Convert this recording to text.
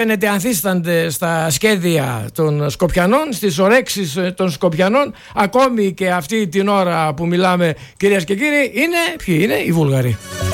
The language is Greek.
φαίνεται ανθίστανται στα σχέδια των Σκοπιανών, στις ορέξεις των Σκοπιανών, ακόμη και αυτή την ώρα που μιλάμε, κυρίες και κύριοι, ποιοι είναι οι Βούλγαροι.